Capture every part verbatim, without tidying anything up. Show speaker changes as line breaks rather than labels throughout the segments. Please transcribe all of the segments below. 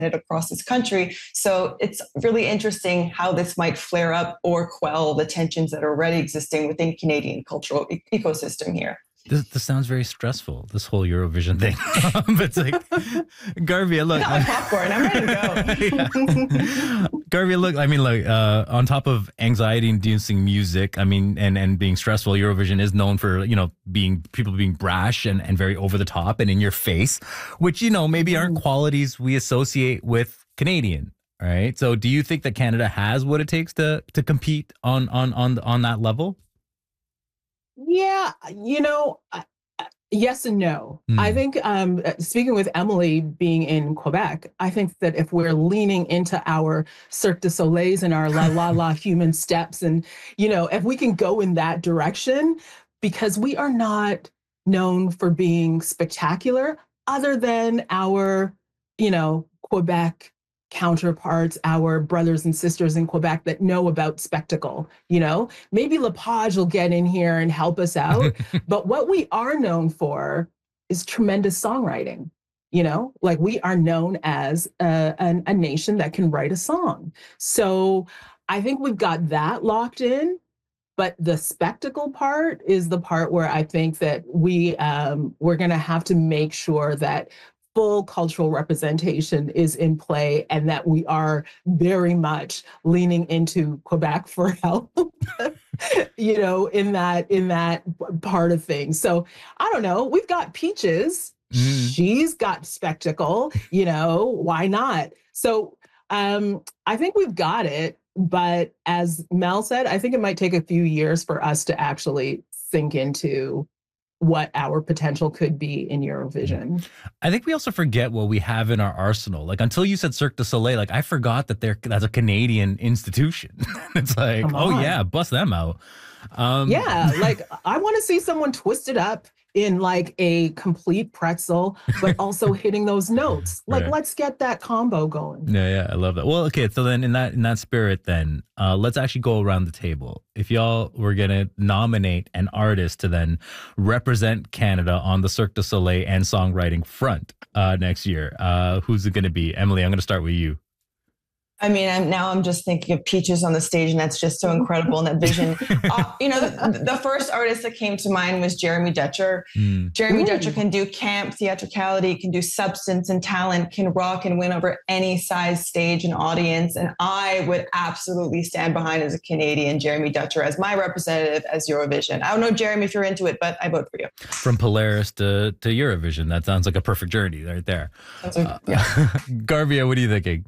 across this country. So it's really interesting how this might flare up or quell the tensions that are already existing within Canadian cultural e- ecosystem here.
This, this sounds very stressful, this whole Eurovision thing. It's like, Garvia, look.
I got popcorn. I'm ready to
go. Garvia, look, I mean, like, uh, on top of anxiety-inducing music, I mean, and, and being stressful, Eurovision is known for, you know, being people being brash and, and very over the top and in your face, which, you know, maybe aren't qualities we associate with Canadian. Right. So do you think that Canada has what it takes to to compete on on on, on that level?
Yeah, you know, uh, yes and no. Mm. I think um, speaking with Emily being in Quebec, I think that if we're leaning into our Cirque du Soleils and our La La La human steps, and, you know, if we can go in that direction, because we are not known for being spectacular other than our, you know, Quebec counterparts, our brothers and sisters in Quebec that know about spectacle. You know, maybe Lepage will get in here and help us out. But what we are known for is tremendous songwriting. You know, like we are known as a, a, a nation that can write a song. So I think we've got that locked in. But the spectacle part is the part where I think that we um, we're going to have to make sure that full cultural representation is in play and that we are very much leaning into Quebec for help, you know, in that in that part of things. So I don't know. We've got Peaches. Mm. She's got spectacle, you know, why not? So um, I think we've got it. But as Mel said, I think it might take a few years for us to actually sink into what our potential could be in Eurovision.
I think we also forget what we have in our arsenal. Like until you said Cirque du Soleil, like I forgot that they're that's a Canadian institution. It's like, oh yeah, bust them out. Um,
yeah, like I want to see someone twisted up in like a complete pretzel, but also hitting those notes. Like, right. Let's get that combo going.
Yeah, yeah, I love that. Well, okay, so then in that in that spirit, then uh, let's actually go around the table. If y'all were gonna nominate an artist to then represent Canada on the Cirque du Soleil and songwriting front uh, next year, uh, who's it gonna be? Emily, I'm gonna start with you.
I mean, I'm, now I'm just thinking of Peaches on the stage, and that's just so incredible in that vision. Uh, you know, the, the first artist that came to mind was Jeremy Dutcher. Mm. Jeremy Ooh. Dutcher can do camp, theatricality, can do substance and talent, can rock and win over any size stage and audience. And I would absolutely stand behind as a Canadian, Jeremy Dutcher as my representative as Eurovision. I don't know, Jeremy, if you're into it, but I vote for you.
From Polaris to, to Eurovision, that sounds like a perfect journey right there.
That's a,
uh,
yeah.
Garvia, what are you thinking?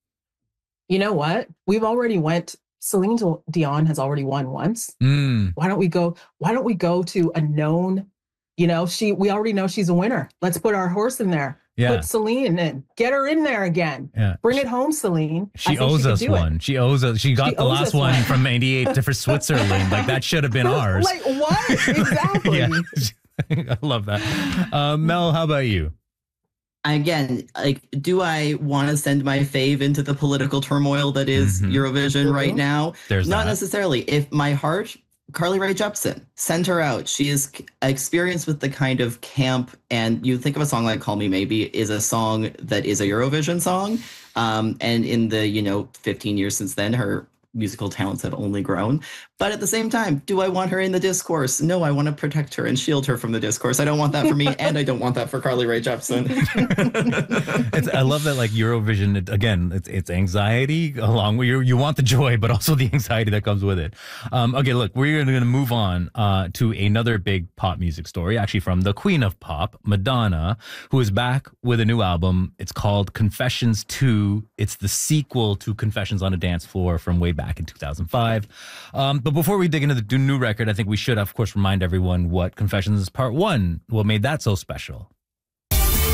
You know what? We've already went. Celine Dion has already won once. Mm. Why don't we go? Why don't we go to a known? You know, she. We already know she's a winner. Let's put our horse in there. Yeah. Put Celine in. Get her in there again. Yeah. Bring it home, Celine.
She owes she us one. It. She owes us. She got she the last one, one from ninety-eight to for Switzerland. Like that should have been ours.
Like what? Exactly.
I love that. Uh, Mel, how about you?
Again, like, do I want to send my fave into the political turmoil that is mm-hmm. Eurovision mm-hmm. right now?
There's
Not
that.
necessarily. If my heart, Carly Rae Jepsen, send her out. She is experienced with the kind of camp, and you think of a song like Call Me Maybe is a song that is a Eurovision song. Um, and in the, you know, fifteen years since then, her musical talents have only grown. But at the same time, do I want her in the discourse? No, I want to protect her and shield her from the discourse. I don't want that for me, and I don't want that for Carly Rae Jepsen.
It's, I love that, like, Eurovision, it, again, it's, it's anxiety along with you. You want the joy, but also the anxiety that comes with it. Um, okay, look, we're going to move on uh, to another big pop music story, actually from the queen of pop, Madonna, who is back with a new album. It's called Confessions two. It's the sequel to Confessions on a Dance Floor from way back in two thousand five. Um, but before we dig into the new record, I think we should, of course, remind everyone what Confessions Part one, what made that so special.